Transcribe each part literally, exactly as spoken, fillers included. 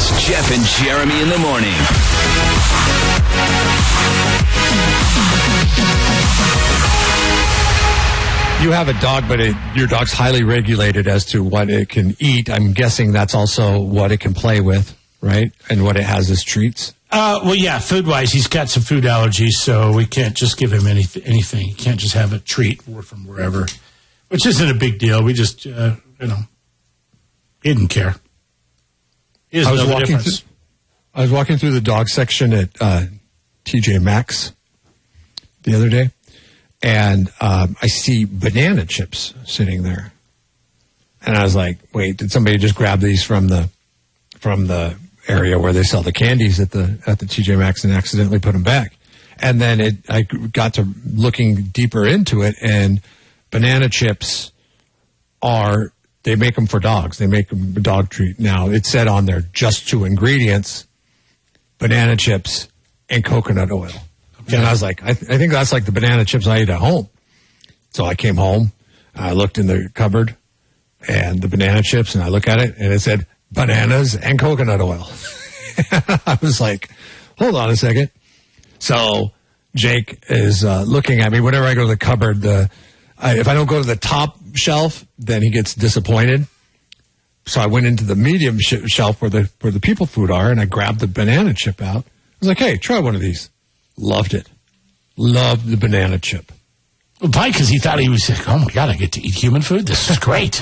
It's Jeff and Jeremy in the morning. You have a dog, but it, your dog's highly regulated as to what it can eat. I'm guessing that's also what it can play with, right? And what it has as treats. Uh, well, yeah, food-wise, he's got some food allergies, so we can't just give him any, anything. He can't just have a treat from wherever, which isn't a big deal. We just, uh, you know, he didn't care. He I was no walking through, I was walking through the dog section at uh, T J Maxx the other day, and um, I see banana chips sitting there, and I was like, "Wait, did somebody just grab these from the from the area where they sell the candies at the at the T J Maxx and accidentally put them back?" And then it, I got to looking deeper into it, and banana chips are. They make them for dogs. They make them a dog treat. Now, it said on there just two ingredients, banana chips and coconut oil. Okay. And I was like, I, th- I think that's like the banana chips I eat at home. So I came home, I looked in the cupboard, and the banana chips, and I look at it, and it said bananas and coconut oil. I was like, hold on a second. So Jake is uh, looking at me. Whenever I go to the cupboard, the I, if I don't go to the top shelf, then he gets disappointed. So I went into the medium sh- shelf where the where the people food are, and I grabbed the banana chip out. I was like, hey, try one of these. Loved it. Loved the banana chip. Well, probably because he thought he was like, oh, my God, I get to eat human food? This is great.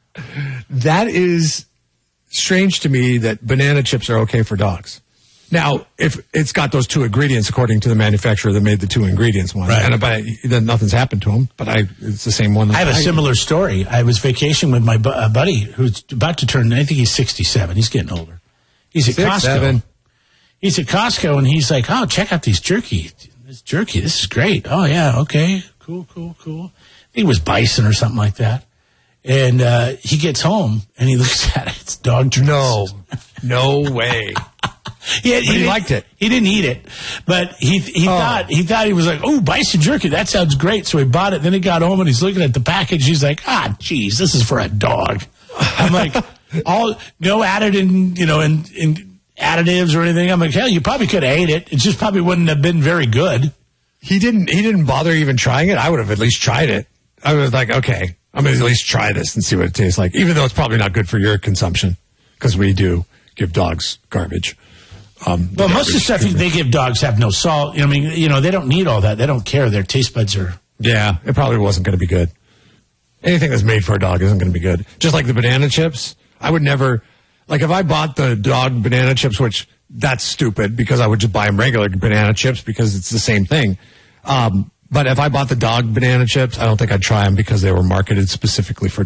That is strange to me that banana chips are okay for dogs. Now, if it's got those two ingredients, according to the manufacturer that made the two ingredients one, right. and but then nothing's happened to him. But I, it's the same one. That I have a I, similar story. I was vacationing with my bu- uh, buddy who's about to turn. I think he's sixty-seven. He's getting older. He's at Six, Costco. Seven. He's at Costco, and he's like, "Oh, check out these jerky. This jerky. This is great. Oh yeah, okay, cool, cool, cool." I think it was bison or something like that. And uh, he gets home and he looks at it. It's dog treats. No, no way. Yeah, he, he liked it. He didn't eat it, but he he oh. thought he thought he was like, oh, bison jerky, that sounds great. So he bought it. Then he got home and he's looking at the package. He's like, ah, geez, this is for a dog. I'm like, all no added in you know in, in additives or anything. I'm like, hell, you probably could have ate it. It just probably wouldn't have been very good. He didn't. He didn't bother even trying it. I would have at least tried it. I was like, okay, I'm gonna at least try this and see what it tastes like, even though it's probably not good for your consumption because we do give dogs garbage. Um, well, most of the stuff they give dogs have no salt. I mean, you know, they don't need all that. They don't care. Their taste buds are... Yeah, it probably wasn't going to be good. Anything that's made for a dog isn't going to be good. Just like the banana chips. I would never... Like, if I bought the dog banana chips, which that's stupid because I would just buy them regular banana chips because it's the same thing. Um, but if I bought the dog banana chips, I don't think I'd try them because they were marketed specifically for